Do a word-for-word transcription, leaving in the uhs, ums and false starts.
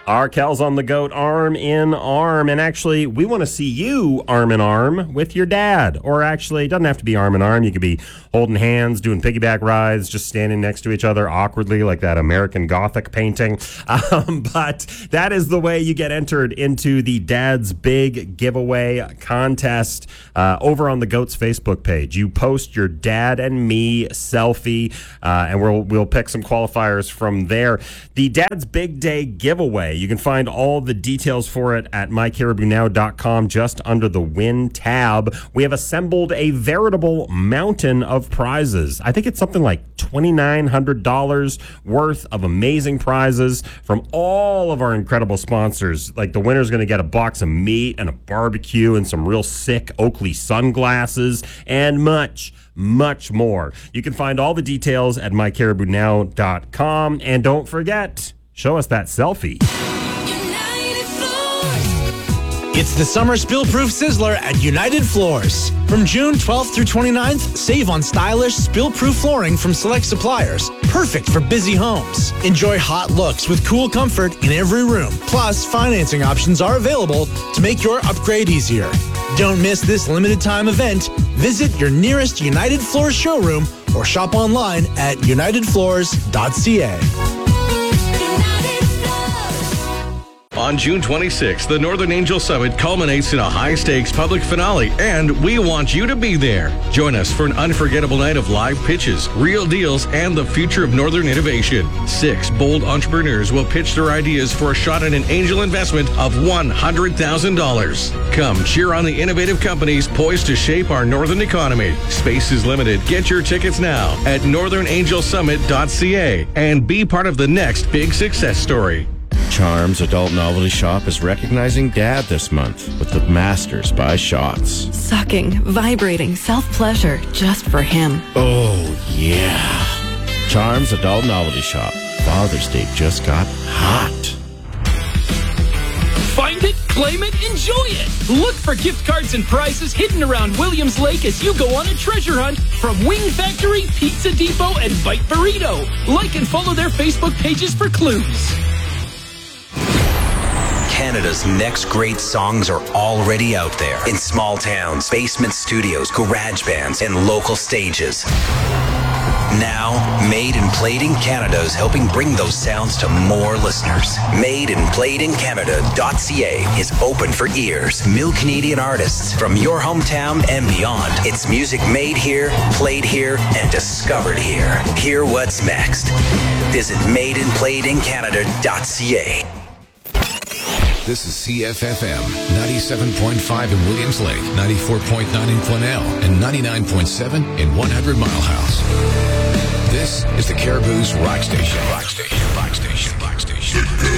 Arkel's on the goat, arm in arm. And actually, we want to see you arm in arm with your dad. Or actually, it doesn't have to be arm in arm. You could be holding hands, doing piggyback rides, just standing next to each other awkwardly like that American Gothic painting. Um, but that is the way you get entered into the Dad's Big Giveaway contest uh, over on the GOAT's Facebook page. You post your dad and me selfie, uh, and we'll, we'll pick some qualifiers from there. The Dad's Big Day Giveaway. You can find all the details for it at my caribou now dot com, just under the Win tab. We have assembled a veritable mountain of prizes. I think it's something like two thousand nine hundred dollars worth of amazing prizes from all of our incredible sponsors. Like the winner's going to get a box of meat and a barbecue and some real sick Oakley sunglasses and much, much more. You can find all the details at my caribou now dot com. And don't forget, show us that selfie. It's the Summer Spill-Proof Sizzler at United Floors. From June twelfth through twenty-ninth, save on stylish, spill-proof flooring from select suppliers. Perfect for busy homes. Enjoy hot looks with cool comfort in every room. Plus, financing options are available to make your upgrade easier. Don't miss this limited time event. Visit your nearest United Floors showroom or shop online at united floors dot c a. On June twenty-sixth, the Northern Angel Summit culminates in a high-stakes public finale, and we want you to be there. Join us for an unforgettable night of live pitches, real deals, and the future of Northern innovation. Six bold entrepreneurs will pitch their ideas for a shot at an angel investment of one hundred thousand dollars. Come cheer on the innovative companies poised to shape our Northern economy. Space is limited. Get your tickets now at northern angel summit dot c a and be part of the next big success story. Charms Adult Novelty Shop is recognizing Dad this month with the Masters by Shots. Sucking, vibrating, self-pleasure just for him. Oh, yeah. Charms Adult Novelty Shop. Father's Day just got hot. Find it, claim it, enjoy it. Look for gift cards and prizes hidden around Williams Lake as you go on a treasure hunt from Wing Factory, Pizza Depot, and Bite Burrito. Like and follow their Facebook pages for clues. Canada's next great songs are already out there in small towns, basement studios, garage bands, and local stages. Now, Made and Played in Canada is helping bring those sounds to more listeners. made and played in canada dot c a is open for ears. New Canadian artists from your hometown and beyond. It's music made here, played here, and discovered here. Hear what's next. Visit made and played in canada dot c a. This is C F F M, ninety-seven point five in Williams Lake, ninety-four point nine in Quesnel, and ninety-nine point seven in one hundred Mile House. This is the Caribou's Rock Station. Rock Station, Rock Station, Rock Station.